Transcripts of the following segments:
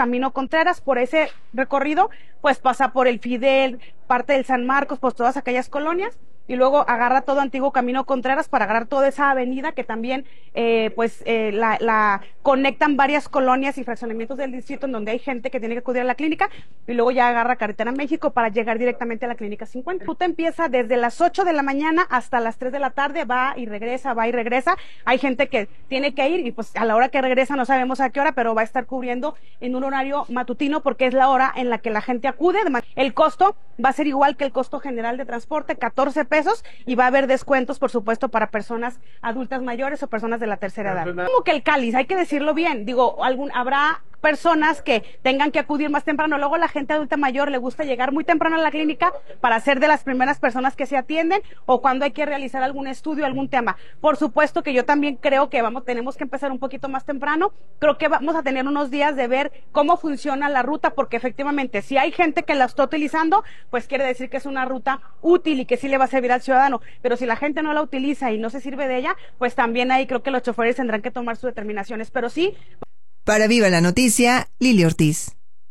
Camino Contreras. Por ese recorrido, pues pasa por el Fidel, parte del San Marcos, pues todas aquellas colonias, y luego agarra todo Antiguo Camino Contreras para agarrar toda esa avenida que también la conectan varias colonias y fraccionamientos del distrito en donde hay gente que tiene que acudir a la clínica, y luego ya agarra Carretera México para llegar directamente a la Clínica 50. La ruta empieza desde las 8 de la mañana hasta las 3 de la tarde, va y regresa. Hay gente que tiene que ir y pues a la hora que regresa no sabemos a qué hora, pero va a estar cubriendo en un horario matutino porque es la hora en la que la gente acude. El costo va a ser igual que el costo general de transporte, 14 pesos, y va a haber descuentos, por supuesto, para personas adultas mayores o personas de la tercera edad. Como que el cáliz, hay que decirlo bien, habrá personas que tengan que acudir más temprano. Luego la gente adulta mayor le gusta llegar muy temprano a la clínica para ser de las primeras personas que se atienden, o cuando hay que realizar algún estudio, algún tema. Por supuesto que yo también creo que tenemos que empezar un poquito más temprano. Creo que vamos a tener unos días de ver cómo funciona la ruta, porque efectivamente si hay gente que la está utilizando, pues quiere decir que es una ruta útil y que sí le va a servir al ciudadano. Pero si la gente no la utiliza y no se sirve de ella, pues también ahí creo que los choferes tendrán que tomar sus determinaciones. Pero sí. Para Viva la Noticia, Lili Ortiz.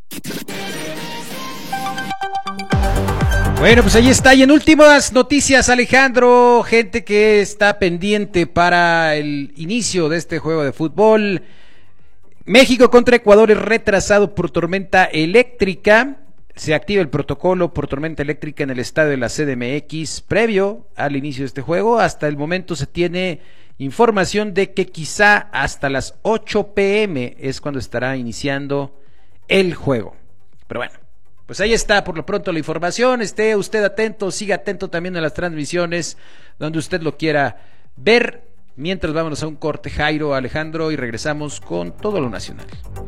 Bueno, pues ahí está. Y en últimas noticias, Alejandro, gente que está pendiente para el inicio de este juego de fútbol. México contra Ecuador es retrasado por tormenta eléctrica. Se activa el protocolo por tormenta eléctrica en el estadio de la CDMX previo al inicio de este juego. Hasta el momento se tiene información de que quizá hasta las 8 p.m. es cuando estará iniciando el juego. Pero bueno, pues ahí está por lo pronto la información. Esté usted atento, siga atento también a las transmisiones donde usted lo quiera ver. Mientras vámonos a un corte, Jairo, Alejandro, y regresamos con todo lo nacional.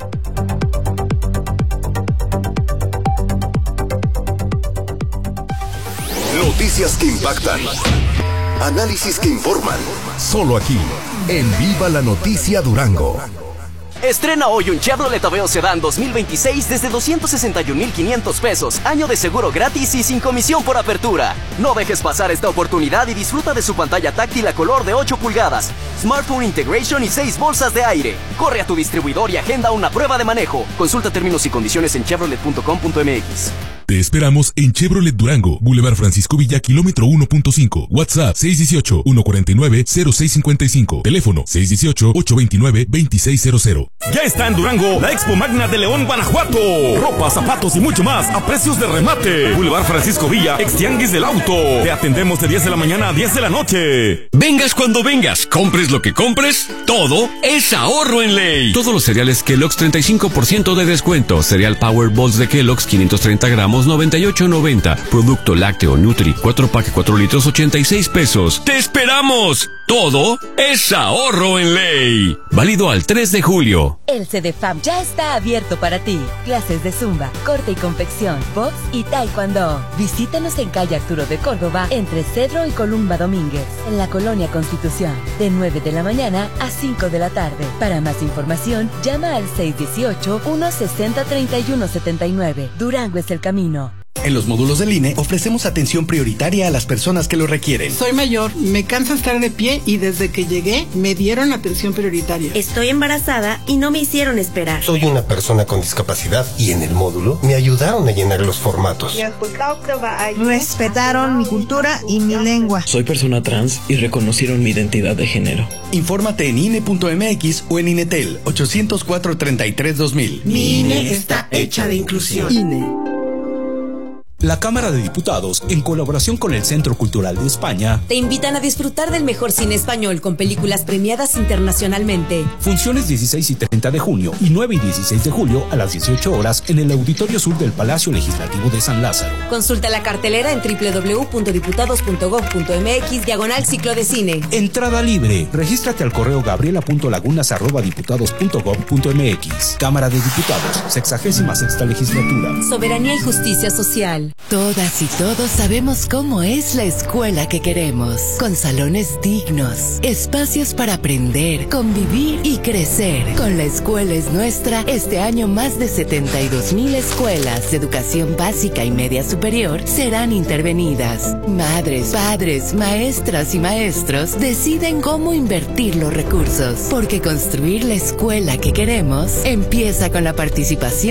Noticias que impactan. Análisis que informan. Solo aquí, en Viva la Noticia Durango. Estrena hoy un Chevrolet Aveo Sedán 2026 desde 261,500 pesos, año de seguro gratis y sin comisión por apertura. No dejes pasar esta oportunidad y disfruta de su pantalla táctil a color de 8 pulgadas, Smartphone Integration y 6 bolsas de aire. Corre a tu distribuidor y agenda una prueba de manejo. Consulta términos y condiciones en chevrolet.com.mx. Te esperamos en Chevrolet Durango, Boulevard Francisco Villa, kilómetro 1.5. WhatsApp 618-149-0655. Teléfono 618-829-2600. Ya está en Durango la Expo Magna de León, Guanajuato. Ropa, zapatos y mucho más a precios de remate. Boulevard Francisco Villa, ex tianguis del auto. Te atendemos de 10 de la mañana a 10 de la noche. Vengas cuando vengas, compres lo que compres, todo es ahorro en ley. Todos los cereales Kellogg's 35% de descuento. Cereal Power Balls de Kellogg's 530 gramos 98.90. Producto lácteo Nutri 4 pack 4 litros 86 pesos. ¡Te esperamos! Todo es ahorro en ley. Válido al 3 de julio. El CDFAM ya está abierto para ti. Clases de zumba, corte y confección, box y taekwondo. Visítanos en calle Arturo de Córdoba, entre Cedro y Columba Domínguez, en la Colonia Constitución, de 9 de la mañana a 5 de la tarde. Para más información, llama al 618-160-3179. Durango es el camino. En los módulos del INE ofrecemos atención prioritaria a las personas que lo requieren. Soy mayor, me cansa estar de pie y desde que llegué me dieron atención prioritaria. Estoy embarazada y no me hicieron esperar. Soy una persona con discapacidad y en el módulo me ayudaron a llenar los formatos. Respetaron mi cultura y mi lengua. Soy persona trans y reconocieron mi identidad de género. Infórmate en INE.mx o en INETEL 804-33-2000. Mi INE está hecha de inclusión. INE. La Cámara de Diputados, en colaboración con el Centro Cultural de España, te invitan a disfrutar del mejor cine español con películas premiadas internacionalmente. Funciones 16 y 30 de junio y 9 y 16 de julio a las 18 horas en el Auditorio Sur del Palacio Legislativo de San Lázaro. Consulta la cartelera en www.diputados.gov.mx/ciclo de cine. Entrada libre. Regístrate al correo gabriela.lagunas@diputados.gov.mx. Cámara de Diputados, 66ª Legislatura. Soberanía y justicia social. Todas y todos sabemos cómo es la escuela que queremos, con salones dignos, espacios para aprender, convivir y crecer. Con La Escuela es Nuestra, este año más de 72,000 escuelas de educación básica y media superior serán intervenidas. Madres, padres, maestras y maestros deciden cómo invertir los recursos, porque construir la escuela que queremos empieza con la participación